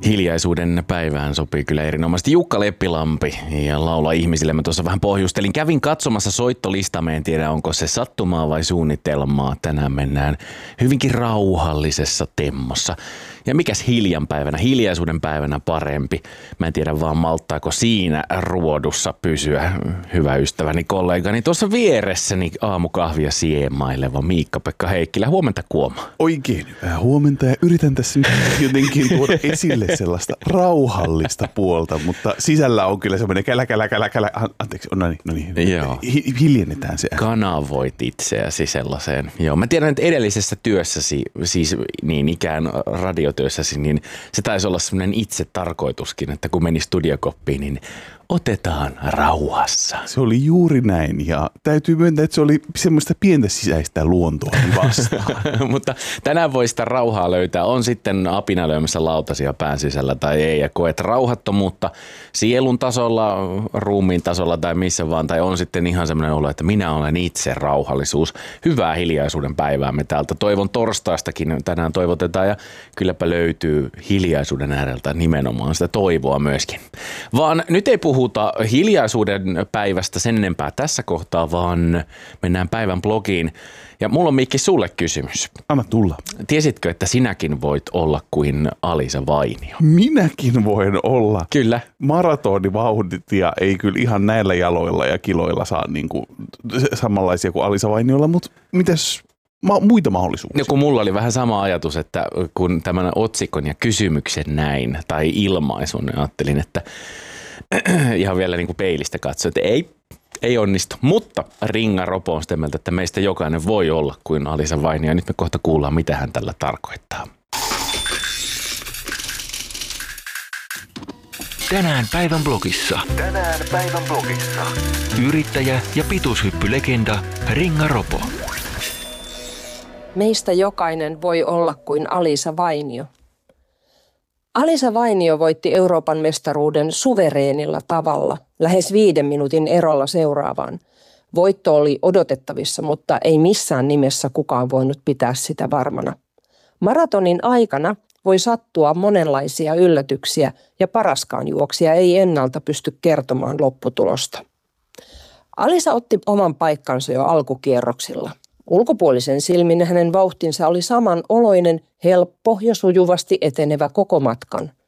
Hiljaisuuden päivään sopii kyllä erinomaisesti Jukka Leppilampi ja laula ihmisille. Mä tuossa vähän pohjustelin. Kävin katsomassa soittolistaa. Mä en tiedä, onko se sattumaa vai suunnitelmaa. Tänään mennään hyvinkin rauhallisessa temmossa. Ja mikäs hiljaisuuden päivänä parempi. Mä en tiedä vaan malttaako siinä ruodussa pysyä hyvä ystäväni kollegani tuossa vieressäni aamukahvia siemaileva Miikka-Pekka Heikkilä. Huomenta Kuoma. Oikein hyvää huomenta ja yritän tässä nyt jotenkin tuoda esille sellaista rauhallista puolta, mutta sisällä on kyllä semmoinen kälä. Anteeksi, no niin. Joo. Hiljennetään se. Kanavoit itseäsi sellaiseen. Joo, mä tiedän, että edellisessä työssäsi, siis niin ikään radiotyössäsi, niin se taisi olla semmoinen itse tarkoituskin, että kun meni studiokoppiin, niin otetaan rauhassa. Se oli juuri näin ja täytyy myöntää, että se oli semmoista pientä sisäistä luontoa vastaan. Mutta tänään voi sitä rauhaa löytää. On sitten apina lyömässä lautasia pään sisällä tai ei ja koet rauhattomuutta sielun tasolla, ruumiin tasolla tai missä vaan. Tai on sitten ihan semmoinen olo, että minä olen itse rauhallisuus. Hyvää hiljaisuuden päivää me täältä. Toivon torstaistakin tänään toivotetaan ja kylläpä löytyy hiljaisuuden ääreltä nimenomaan sitä toivoa myöskin. Vaan nyt ei puhuta hiljaisuuden päivästä sen enempää tässä kohtaa, vaan mennään päivän blogiin. Ja mulla on Mikki sulle kysymys. Anna tulla. Tiesitkö, että sinäkin voit olla kuin Alisa Vainio? Minäkin voin olla. Kyllä. Maratonivauhtia ei kyllä ihan näillä jaloilla ja kiloilla saa niinku samanlaisia kuin Alisa Vainiolla, mutta mitäs muita mahdollisuuksia? No kun mulla oli vähän sama ajatus, että kun tämän otsikon ja kysymyksen näin tai ilmaisun, niin ajattelin, että ihan vielä niin kuin peilistä katsoin, että ei onnistu. Mutta Ringa Ropo on sitä mieltä, että meistä jokainen voi olla kuin Alisa Vainio. Ja nyt me kohta kuullaan, mitä hän tällä tarkoittaa. Tänään päivän blogissa. Yrittäjä ja pituushyppylegenda Ringa Ropo. Meistä jokainen voi olla kuin Alisa Vainio. Alisa Vainio voitti Euroopan mestaruuden suvereenilla tavalla, lähes 5 minuutin erolla seuraavaan. Voitto oli odotettavissa, mutta ei missään nimessä kukaan voinut pitää sitä varmana. Maratonin aikana voi sattua monenlaisia yllätyksiä ja paraskaan juoksija ei ennalta pysty kertomaan lopputulosta. Alisa otti oman paikkansa jo alkukierroksilla. Ulkopuolisen silmin hänen vauhtinsa oli samanoloinen, helppo ja sujuvasti etenevä koko matkan.